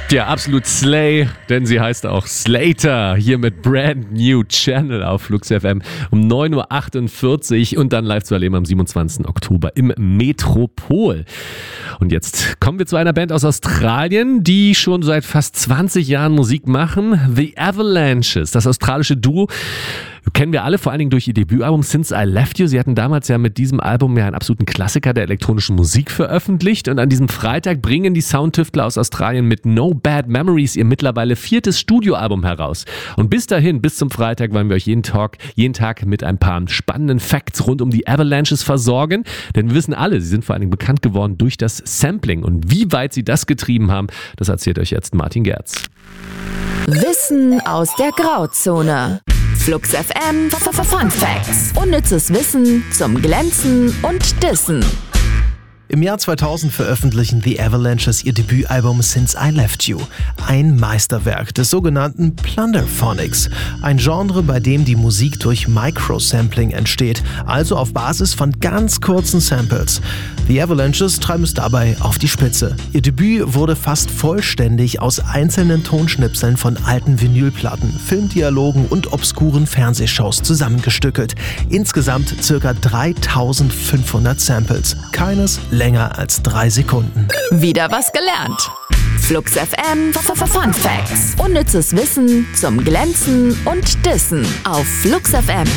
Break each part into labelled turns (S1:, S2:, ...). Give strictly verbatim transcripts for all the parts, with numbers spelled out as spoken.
S1: Ja, absolut Slay, denn sie heißt auch Slater, hier mit Brand New Channel auf Flux F M um neun Uhr achtundvierzig und dann live zu erleben am siebenundzwanzigsten Oktober im Metropol. Und jetzt kommen wir zu einer Band aus Australien, die schon seit fast zwanzig Jahren Musik machen. The Avalanches, das australische Duo, kennen wir alle vor allen Dingen durch ihr Debütalbum Since I Left You. Sie hatten damals ja mit diesem Album ja einen absoluten Klassiker der elektronischen Musik veröffentlicht und an diesem Freitag bringen die Soundtüftler aus Australien mit No Bad Memories ihr mittlerweile viertes Studioalbum heraus. Und bis dahin, bis zum Freitag, wollen wir euch jeden Tag, jeden Tag mit ein paar spannenden Facts rund um die Avalanches versorgen, denn wir wissen alle, sie sind vor allen Dingen bekannt geworden durch das Sampling und wie weit sie das getrieben haben, das erzählt euch jetzt Martin Gerz.
S2: Wissen aus der Grauzone. Flux F M Fun Facts. Unnützes Wissen zum Glänzen und Dissen.
S3: Im Jahr zweitausend veröffentlichen The Avalanches ihr Debütalbum Since I Left You. Ein Meisterwerk des sogenannten Plunderphonics. Ein Genre, bei dem die Musik durch Microsampling entsteht, also auf Basis von ganz kurzen Samples. The Avalanches treiben es dabei auf die Spitze. Ihr Debüt wurde fast vollständig aus einzelnen Tonschnipseln von alten Vinylplatten, Filmdialogen und obskuren Fernsehshows zusammengestückelt. Insgesamt ca. dreitausendfünfhundert Samples. Keines länger als drei Sekunden.
S2: Wieder was gelernt. Flux F M Fun Facts. Unnützes Wissen zum Glänzen und Dissen auf Flux F M.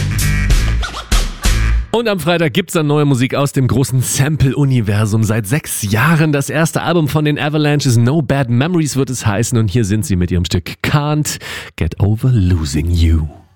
S1: Und am Freitag gibt's dann neue Musik aus dem großen Sample-Universum. Seit sechs Jahren das erste Album von den Avalanches, No Bad Memories wird es heißen. Und hier sind sie mit ihrem Stück Can't Get Over Losing You.